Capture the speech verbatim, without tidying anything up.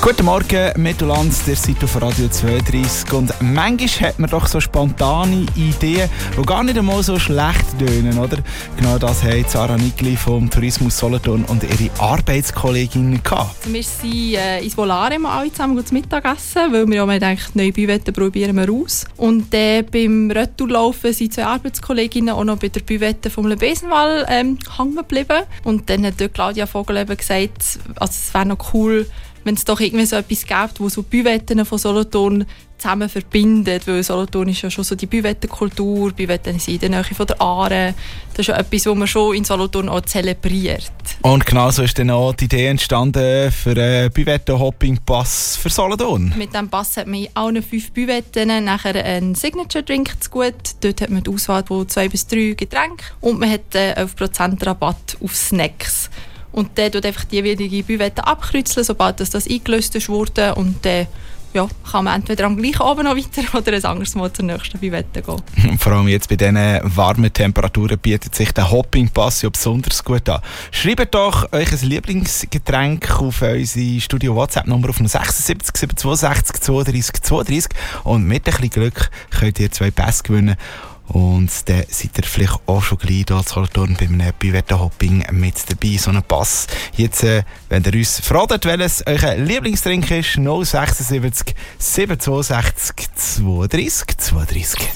Guten Morgen, Mittellands, der Seite von Radio zweiunddreissig. Und manchmal hat man doch so spontane Ideen, die gar nicht einmal so schlecht tönen, oder? Genau das haben Sarah Nigli vom Tourismus Solothurn und ihre Arbeitskolleginnen gehabt. Wir sind äh, ins Volare mal alle zusammen zum Mittagessen, weil wir auch mal gedacht, neue Büwette probieren wir aus. Und äh, beim Retourlaufen sind zwei Arbeitskolleginnen auch noch bei der Büwette vom Lebesenwall ähm, hängen geblieben. Und dann hat dort Claudia Vogel eben gesagt, also es wäre noch cool, wenn es doch irgendwie so etwas gibt, wo so Büwetten von Solothurn zusammen verbindet, weil Solothurn ist ja schon so die Büwettenkultur, Büwetten sind in der Nähe von der Aare. Das ist ja etwas, was man schon in Solothurn auch zelebriert. Und genau so ist dann auch die Idee entstanden für einen Büwetten-Hopping-Pass für Solothurn. Mit diesem Pass hat man in allen fünf Büwetten nachher einen Signature-Drink zu gut. Dort hat man die Auswahl von zwei bis drei Getränke und man hat äh, elf Prozent Rabatt auf Snacks. Und dann tut einfach die jeweilige Büwette abkreuzeln, sobald das, das eingelöst ist wurde. Und dann ja, kann man entweder am gleichen Abend noch weiter oder ein anderes Mal zur nächsten Büwette gehen. Vor allem jetzt bei diesen warmen Temperaturen bietet sich der Hopping-Pass ja besonders gut an. Schreibt doch euch ein Lieblingsgetränk auf unsere Studio-WhatsApp-Nummer auf sechs sieben sieben zwei sechs zwei drei zwei drei und mit ein bisschen Glück könnt ihr zwei Pässe gewinnen. Und dann seid ihr vielleicht auch schon gleich hier zu Solothurn bei einem Büwettenhopping mit dabei, so einen Pass. Jetzt, äh, wenn ihr uns fraagt, welches euer Lieblingsdrink ist, null sechs sieben sieben zwei sechs zwei drei zwei drei.